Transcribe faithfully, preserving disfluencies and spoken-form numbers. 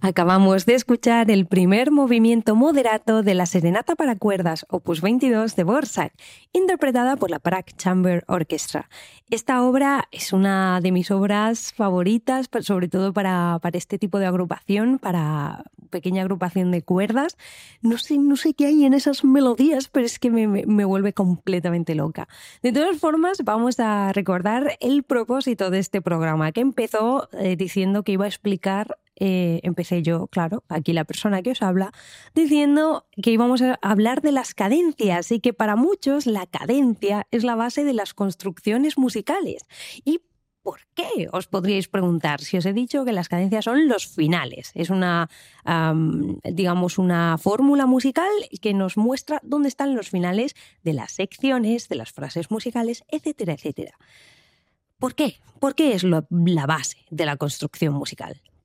Acabamos de escuchar el primer movimiento moderato de la Serenata para cuerdas, opus veintidós de Dvořák, interpretada por la Prague Chamber Orchestra. Esta obra es una de mis obras favoritas, sobre todo para, para este tipo de agrupación, para pequeña agrupación de cuerdas. No sé, no sé qué hay en esas melodías, pero es que me, me, me vuelve completamente loca. De todas formas, vamos a recordar el propósito de este programa, que empezó eh, diciendo que iba a explicar Eh, empecé yo, claro, aquí la persona que os habla, diciendo que íbamos a hablar de las cadencias y que para muchos la cadencia es la base de las construcciones musicales. ¿Y por qué? Os podríais preguntar si os he dicho que las cadencias son los finales. Es una, um, digamos, una fórmula musical que nos muestra dónde están los finales de las secciones, de las frases musicales, etcétera, etcétera. ¿Por qué? ¿Por qué es lo, la base de la construcción musical?